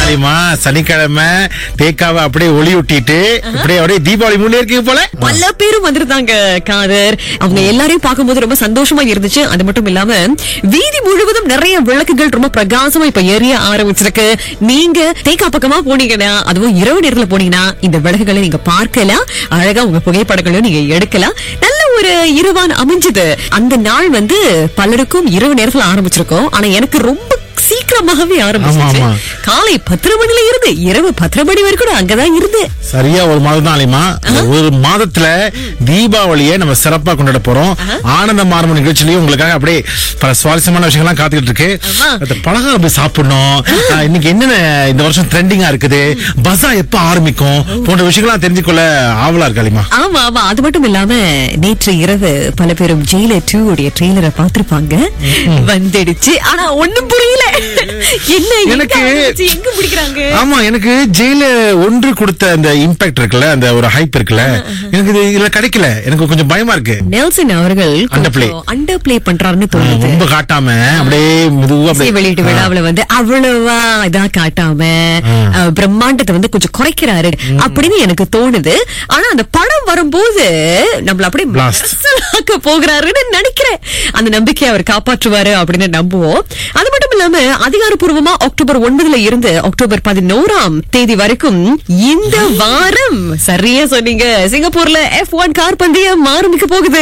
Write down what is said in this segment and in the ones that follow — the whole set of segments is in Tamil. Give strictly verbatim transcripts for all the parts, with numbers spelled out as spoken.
என்னமா சனிக்கிழமை தேக்காவை அப்படியே ஒளி விட்டிட்டு அப்படியே அப்படியே தீபாவளி முன்னேற்க போல பல பேரும் வந்திருந்தாங்க காதர். அவங்க எல்லாரையும் பார்க்கும்போது ரொம்ப சந்தோஷமா இருந்துச்சு. அது மட்டும் இல்லாம வீதி முழுவதும் நிறைய விளக்குகள் ரொம்ப பிரகாசமா இப்ப எரிய ஆரம்பிச்சிருக்கு. நீங்க தேக்கா பக்கமா போனீங்கன்னா, அதுவும் இரவு நேரத்துல போனீங்கன்னா இந்த விளக்குகளை நீங்க பார்க்கலாம். அழகா உங்க புகைப்படங்களும் நீங்க எடுக்கலாம். நல்ல ஒரு இரவான் அமைஞ்சது. அந்த நாள் வந்து பலருக்கும் இரவு நேரத்துல ஆரம்பிச்சிருக்கோம். ஆனா எனக்கு ரொம்ப சீக்கிரமாகவே ஆரம்பிச்சு காலை பத்தரை மணில இருந்து இரவு பத்தரை மணி வரைக்கும் அங்கதான் இருந்து சரியா ஒரு மாதம் தான் அலிமா. ஒரு மாதத்துல தீபாவளியை நம்ம சிறப்பா கொண்டாட போறோம். ஆனந்த மார்ம நிகழ்ச்சியிலயும் உங்களுக்காக அப்படியே பல சுவாரஸ்யமான விஷயங்கள்லாம் காத்துக்கிட்டு இருக்கு. பலகாரம் அப்படி சாப்பிடணும். இன்னைக்கு என்னென்ன இந்த வருஷம் ட்ரெண்டிங்கா இருக்குது, பஸா எப்ப ஆரம்பிக்கும் போன்ற விஷயங்கள்லாம் தெரிஞ்சுக்கொள்ள ஆவலா இருக்கு அலிமா. ஆமா ஆமா அது மட்டும் இல்லாம நேற்று இரவு பல பேரும் ஜெயிலர் டூ உடைய ட்ரெய்லரை பார்த்திருப்பாங்க. வந்துடுச்சு. ஆனா ஒண்ணும் புரியல. என்ன எனக்கு எங்க பிடிக்கிறாங்க. ஆமா எனக்கு ஜெயில ஒன்று கொடுத்த அந்த இம்பாக்ட் இருக்குல்ல, அந்த ஒரு ஹைப் இருக்குல்ல, எனக்கு இது இதுல கிடைக்கல. எனக்கு கொஞ்சம் பயமா இருக்கு. நெல்சன் அவர்கள் அண்டர் பிளே பண்றாருன்னு தோணுது. ரொம்ப காட்டாம அப்படியே மெதுவா வெளியிட்டு விழாவுல வந்து அவ்வளவா இதா காட்டாம பிரம்மாண்டத்தை வந்து கொஞ்சம் குறைக்கிறாரு அப்படின்னு எனக்கு தோணுது. ஆனா அந்த படம் வரும்போது நம்மள அப்படியே போகிறாருன்னு நினைக்கிறேன். அந்த நம்பிக்கையை அவர் காப்பாற்றுவாரு அப்படின்னு நம்புவோம். அது மட்டும் இல்லாம அதிகாரப்பூர்வமா அக்டோபர் ஒன்பதுல இருந்து அக்டோபர் பதினோராம் தேதி வரைக்கும் இந்த வாரம் சரியா சொன்னீங்க சிங்கப்பூர்ல எஃப் ஒன் கார் பந்தயம் ஆரம்பிக்க போகுது.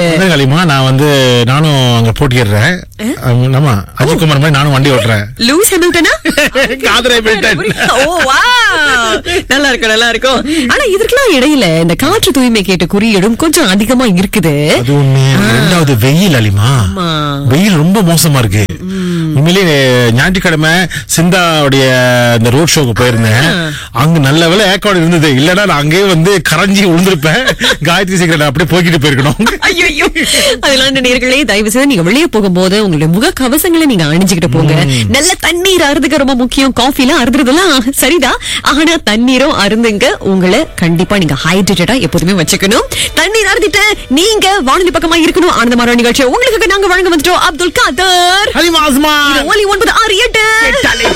நான் வந்து நானும் அங்க போட்டிடுறேன். ஆமா அஜித்குமார் மாதிரி நானும் வண்டி ஓட்டுறேன். Lewis ஹாமில்டனா காதரை Milton. ஓ வாவ் நல்லா இருக்கும் நல்லா இருக்கும். ஆனா இதற்கெல்லாம் இடையில இந்த காற்று தூய்மை கேட்ட குறியீடும் கொஞ்சம் அதிகமா இருக்குது. அது ஒண்ணு. ரெண்டாவது வெயில் அலிமா. வெயில் ரொம்ப மோசமா இருக்கு. உண்மையிலேயே ஞாயிற்றுக்கிழமை சிந்தாவுடைய இந்த ரோட் ஷோக்கு போயிருந்தேன். அங்க நல்ல வேலை ஏற்காடு இருந்தது. இல்லன்னா நான் அங்கேயே வந்து கரைஞ்சி விழுந்திருப்பேன். காயத்ரி சீக்கிரம் அப்படியே போய்கிட்டு போயிருக்கணும். ஐயோ அதெல்லாம் நேயர்களே தயவு செய்து நீங்க வெளியே போகும்போது உங்களுடைய முக கவசங்களை நீங்க அணிஞ்சுக்கிட்டு போங்க. நல்ல தண்ணீர் அருந்துக்க ரொம்ப முக்கியம். காஃபி எல்லாம் அருந்துறதெல்லாம் சரிதான். ஆனா தண்ணீரும் அருந்துங்க. உங்களை கண்டிப்பா நீங்க ஹைட்ரேட்டடா எப்போதுமே வச்சுக்கணும். தண்ணீர் அருந்திட்டு நீங்க வானொலி பக்கமா இருக்கணும். ஆனந்தமான நிகழ்ச்சி உங்களுக்கு நாங்க வழங்க வந்துட்டோம். அப்துல் காதர் ஒலி ஒன்பது ஆறு எட்டு.